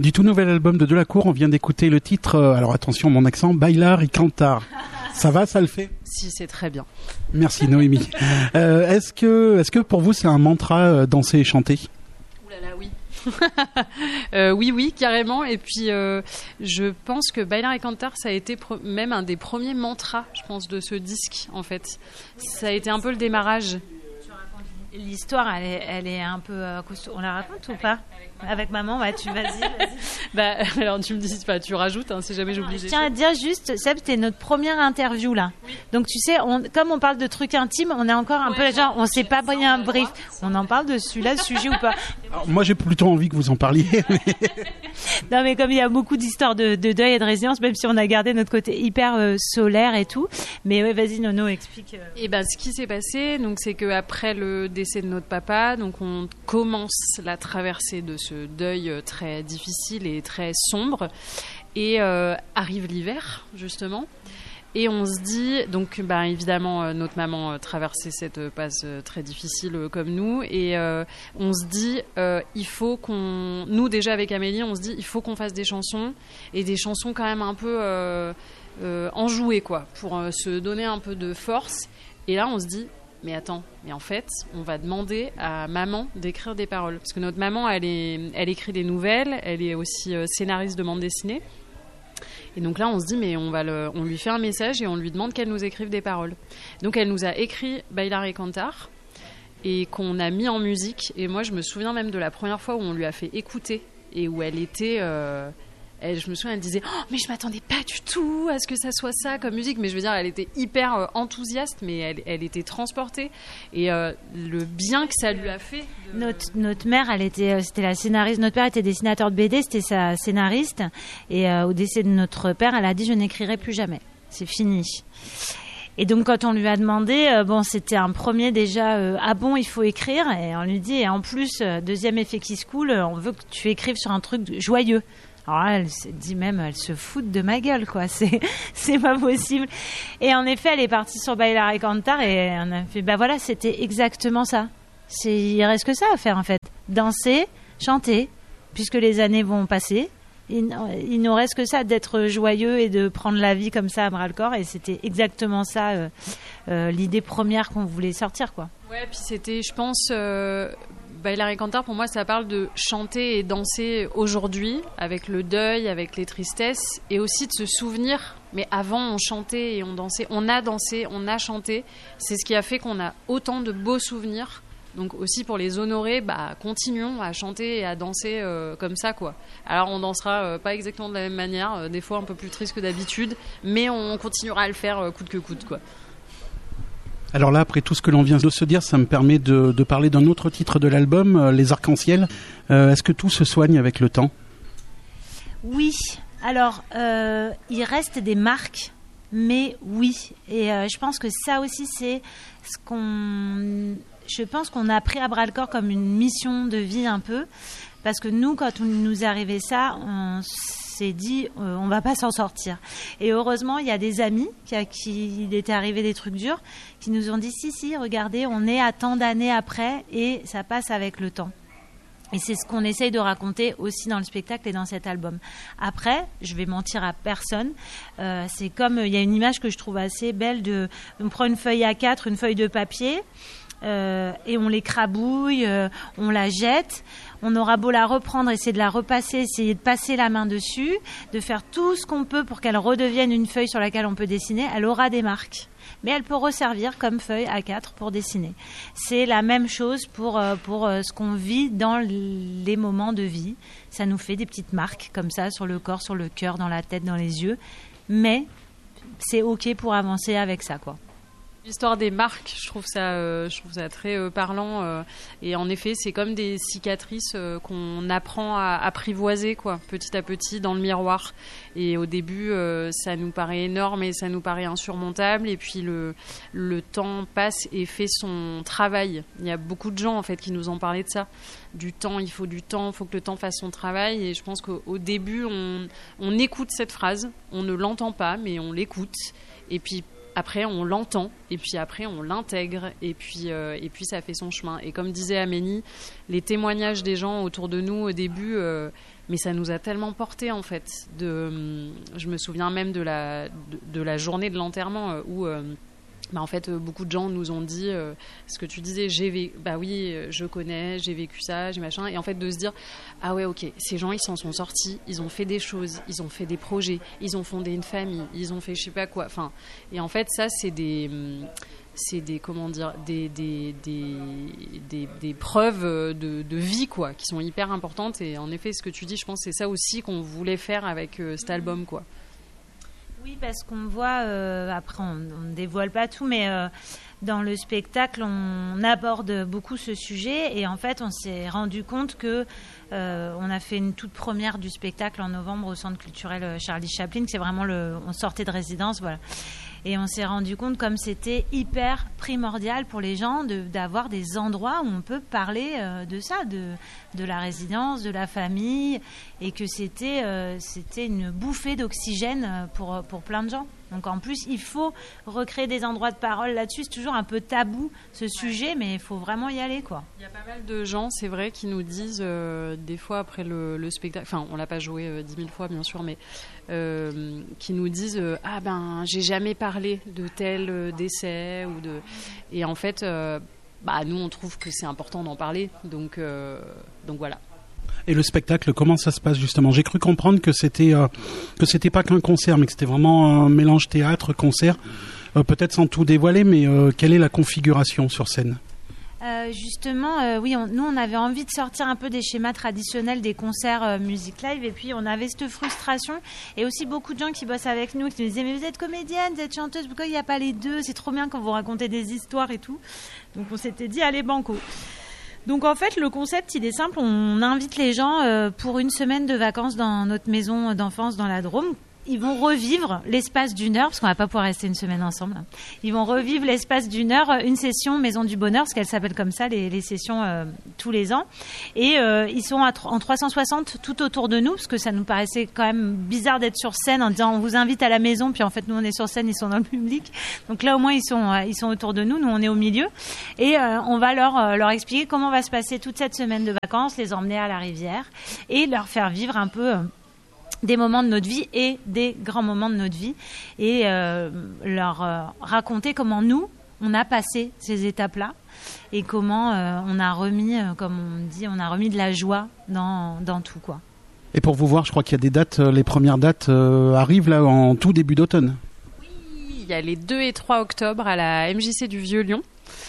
Du tout nouvel album de Delacour, on vient d'écouter le titre, alors attention mon accent, Bailar y Cantar. Ça va, ça le fait ? Si, c'est très bien. Merci Noémie. Est-ce que pour vous c'est un mantra danser et chanter ? Ouh là là, oui. Oui, carrément. Et puis, je pense que Bailar y Cantar, ça a été même un des premiers mantras, je pense, de ce disque, en fait. Ça a été un peu le démarrage. L'histoire, elle est un peu costaud. On la raconte ou pas ? Avec maman, ouais, vas-y. Alors tu me dis, tu rajoutes, si jamais j'oublie. Je tiens à dire juste, Seb, c'était notre première interview là. Oui. Donc tu sais, comme on parle de trucs intimes, on est encore un peu genre, on sait pas bien un brief. On en parle de celui-là, ce sujet ou pas ? Alors, moi, j'ai plutôt envie que vous en parliez. Non, mais comme il y a beaucoup d'histoires de deuil et de résilience, même si on a gardé notre côté hyper solaire et tout. Mais ouais, vas-y, Nono, explique. Et ce qui s'est passé, donc, c'est qu'après le décès de notre papa, donc on commence la traversée de ce deuil très difficile et très sombre. Et arrive l'hiver, justement. Et on se dit, donc évidemment, notre maman traversait cette passe très difficile comme nous. Et on se dit, il faut qu'on... Nous, déjà avec Amélie, on se dit, il faut qu'on fasse des chansons. Et des chansons quand même un peu enjouées, quoi, pour se donner un peu de force. Et là, on se dit, mais attends, mais en fait, on va demander à maman d'écrire des paroles. Parce que notre maman, elle écrit des nouvelles, elle est aussi scénariste de bande dessinée. Et donc là, on se dit, mais on lui fait un message et on lui demande qu'elle nous écrive des paroles. Donc elle nous a écrit Bailar y Cantar et qu'on a mis en musique. Et moi, je me souviens même de la première fois où on lui a fait écouter et où elle était... je me souviens, elle disait « Oh, mais je m'attendais pas du tout à ce que ça soit ça comme musique ». Mais je veux dire, elle était hyper enthousiaste, mais elle était transportée. Et le bien que ça lui a fait... Notre mère, c'était la scénariste. Notre père était dessinateur de BD, c'était sa scénariste. Et au décès de notre père, elle a dit « Je n'écrirai plus jamais. C'est fini ». Et donc, quand on lui a demandé, c'était un premier déjà, ah bon, il faut écrire. Et on lui dit, et en plus, deuxième effet qui se coule, on veut que tu écrives sur un truc joyeux. Alors là, elle s'est dit même, elle se fout de ma gueule, quoi. C'est pas possible. Et en effet, elle est partie sur Bailar y Cantar et on a fait, voilà, c'était exactement ça. Il reste que ça à faire, en fait. Danser, chanter, puisque les années vont passer. Il nous reste que ça, d'être joyeux et de prendre la vie comme ça à bras-le-corps. Et c'était exactement ça, l'idée première qu'on voulait sortir, quoi. Ouais, puis c'était, je pense... Bailar y Cantar, pour moi, ça parle de chanter et danser aujourd'hui, avec le deuil, avec les tristesses, et aussi de se souvenir. Mais avant, on chantait et on dansait. On a dansé, on a chanté. C'est ce qui a fait qu'on a autant de beaux souvenirs. Donc aussi pour les honorer, continuons à chanter et à danser comme ça, quoi. Alors on dansera pas exactement de la même manière, des fois un peu plus triste que d'habitude, mais on continuera à le faire coûte que coûte, quoi. Alors là, après tout ce que l'on vient de se dire, ça me permet de parler d'un autre titre de l'album, Les Arcs-en-Ciel. Est-ce que tout se soigne avec le temps ? Oui. Alors, il reste des marques, mais oui. Et je pense que ça aussi, c'est ce je pense qu'on a pris à bras-le-corps comme une mission de vie un peu. Parce que nous, quand nous est arrivé ça, on s'est dit, on va pas s'en sortir. Et heureusement, il y a des amis qui il était arrivé des trucs durs, qui nous ont dit, si, regardez, on est à tant d'années après et ça passe avec le temps. Et c'est ce qu'on essaye de raconter aussi dans le spectacle et dans cet album. Après, je vais mentir à personne. C'est comme, il y a une image que je trouve assez belle on prend une feuille A4, une feuille de papier, et on l'écrabouille, on la jette. On aura beau la reprendre, essayer de la repasser, essayer de passer la main dessus, de faire tout ce qu'on peut pour qu'elle redevienne une feuille sur laquelle on peut dessiner. Elle aura des marques, mais elle peut resservir comme feuille A4 pour dessiner. C'est la même chose pour ce qu'on vit dans les moments de vie. Ça nous fait des petites marques comme ça sur le corps, sur le cœur, dans la tête, dans les yeux. Mais c'est OK pour avancer avec ça, quoi. L'histoire des marques, je trouve ça très parlant. Et en effet, c'est comme des cicatrices qu'on apprend à apprivoiser, quoi, petit à petit dans le miroir. Et au début, ça nous paraît énorme et ça nous paraît insurmontable. Et puis le temps passe et fait son travail. Il y a beaucoup de gens en fait qui nous ont parlé de ça. Du temps, il faut du temps, il faut que le temps fasse son travail. Et je pense qu'au début, on écoute cette phrase, on ne l'entend pas, mais on l'écoute. Et puis après on l'entend et puis après on l'intègre et puis ça fait son chemin. Et comme disait Amélie, les témoignages des gens autour de nous au début, mais ça nous a tellement porté en fait. Je me souviens même de la journée de l'enterrement où en fait, beaucoup de gens nous ont dit ce que tu disais, je connais, j'ai vécu ça, j'ai machin. Et en fait, de se dire, ah ouais, ok, ces gens, ils s'en sont sortis, ils ont fait des choses, ils ont fait des projets, ils ont fondé une famille, ils ont fait je sais pas quoi. Enfin, et en fait, ça, c'est des preuves de vie, quoi, qui sont hyper importantes. Et en effet, ce que tu dis, je pense, c'est ça aussi qu'on voulait faire avec cet album, quoi. Oui, parce qu'on voit, après on ne dévoile pas tout, mais dans le spectacle, on aborde beaucoup ce sujet et en fait, on s'est rendu compte que on a fait une toute première du spectacle en novembre au Centre culturel Charlie Chaplin, c'est vraiment on sortait de résidence, voilà. Et on s'est rendu compte comme c'était hyper primordial pour les gens d'avoir des endroits où on peut parler de ça, de la résidence, de la famille, et que c'était une bouffée d'oxygène pour plein de gens. Donc en plus, il faut recréer des endroits de parole là-dessus. C'est toujours un peu tabou ce sujet, mais il faut vraiment y aller, quoi. Il y a pas mal de gens, c'est vrai, qui nous disent des fois après le spectacle, enfin on l'a pas joué 10 000 fois bien sûr, mais qui nous disent j'ai jamais parlé de tel décès et en fait nous on trouve que c'est important d'en parler, donc voilà. Et le spectacle, comment ça se passe justement ? J'ai cru comprendre que c'était pas qu'un concert, mais que c'était vraiment un mélange théâtre-concert. Peut-être sans tout dévoiler, mais quelle est la configuration sur scène ? Oui, nous on avait envie de sortir un peu des schémas traditionnels des concerts music live, et puis on avait cette frustration et aussi beaucoup de gens qui bossent avec nous qui nous disaient mais vous êtes comédienne, vous êtes chanteuse, pourquoi il n'y a pas les deux ? C'est trop bien quand vous racontez des histoires et tout. Donc on s'était dit allez banco. Donc en fait le concept il est simple, on invite les gens pour une semaine de vacances dans notre maison d'enfance dans la Drôme. Ils vont revivre l'espace d'une heure, parce qu'on va pas pouvoir rester une semaine ensemble. Ils vont revivre l'espace d'une heure, une session Maison du Bonheur, parce qu'elle s'appelle comme ça, les sessions tous les ans. Et ils sont en 360 tout autour de nous, parce que ça nous paraissait quand même bizarre d'être sur scène en disant on vous invite à la maison, puis en fait nous on est sur scène, ils sont dans le public. Donc là au moins ils sont autour de nous, nous on est au milieu. Et on va leur expliquer comment va se passer toute cette semaine de vacances, les emmener à la rivière et leur faire vivre un peu des moments de notre vie et des grands moments de notre vie et leur raconter comment nous, on a passé ces étapes-là et comment on a remis, comme on dit, on a remis de la joie dans tout, quoi. Et pour vous voir, je crois qu'il y a des dates, les premières dates arrivent là en tout début d'automne. Oui, il y a les 2 et 3 octobre à la MJC du Vieux-Lyon.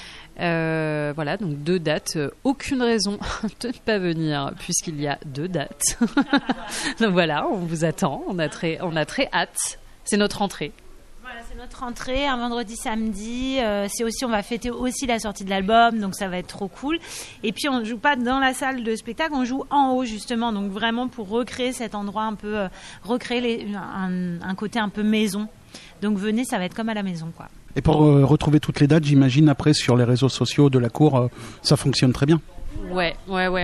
Voilà, donc 2 dates, aucune raison de ne pas venir puisqu'il y a 2 dates. Donc voilà, on vous attend, on a très hâte. C'est notre rentrée. Voilà, c'est notre rentrée, un vendredi, samedi. On va fêter aussi la sortie de l'album, donc ça va être trop cool. Et puis on joue pas dans la salle de spectacle, on joue en haut justement, donc vraiment pour recréer cet endroit un peu, recréer un côté un peu maison. Donc venez, ça va être comme à la maison, quoi. Et pour retrouver toutes les dates, j'imagine après sur les réseaux sociaux de la cour, ça fonctionne très bien. Ouais.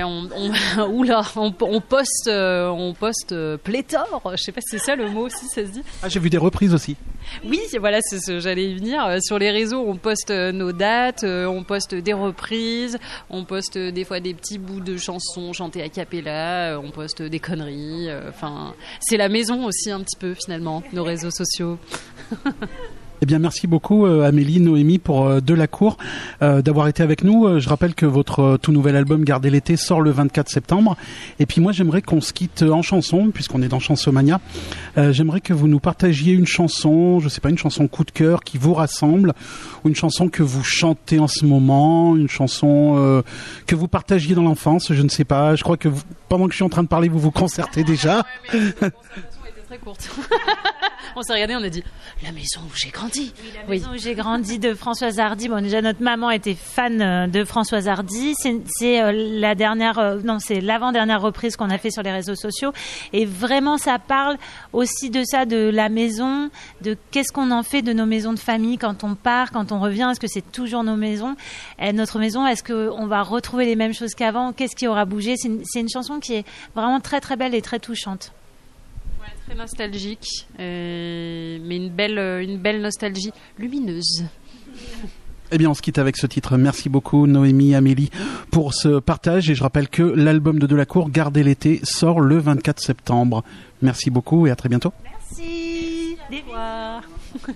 On poste pléthore. Je sais pas si c'est ça le mot aussi, ça se dit. Ah, j'ai vu des reprises aussi. Oui, voilà, c'est ce j'allais y venir. Sur les réseaux, on poste nos dates, on poste des reprises, on poste des fois des petits bouts de chansons chantées a cappella, on poste des conneries. Enfin, c'est la maison aussi un petit peu finalement, nos réseaux sociaux. Eh bien, merci beaucoup Amélie, Noémie pour De la Cour d'avoir été avec nous. Je rappelle que votre tout nouvel album Gardez l'été sort le 24 septembre. Et puis moi, j'aimerais qu'on se quitte en chanson, puisqu'on est dans Chansomania. J'aimerais que vous nous partagiez une chanson, je sais pas, une chanson coup de cœur qui vous rassemble, ou une chanson que vous chantez en ce moment, une chanson que vous partagiez dans l'enfance, je ne sais pas. Je crois que pendant que je suis en train de parler, vous vous concertez déjà. Ouais, mais la concertation était très courte. On s'est regardé, on a dit La maison où j'ai grandi. Oui, La maison où j'ai grandi de Françoise Hardy. Bon, déjà notre maman était fan de Françoise Hardy. C'est la dernière, c'est l'avant-dernière reprise qu'on a fait sur les réseaux sociaux. Et vraiment, ça parle aussi de ça, de la maison, de qu'est-ce qu'on en fait de nos maisons de famille quand on part, quand on revient. Est-ce que c'est toujours nos maisons, notre maison? Est-ce qu'on va retrouver les mêmes choses qu'avant? Qu'est-ce qui aura bougé? C'est une chanson qui est vraiment très très belle et très touchante. Ouais, Très nostalgique, mais une belle nostalgie lumineuse. Eh bien, on se quitte avec ce titre. Merci beaucoup, Noémie, Amélie, pour ce partage. Et je rappelle que l'album de Delacour, Gardez l'été, sort le 24 septembre. Merci beaucoup et à très bientôt. Merci. Au revoir.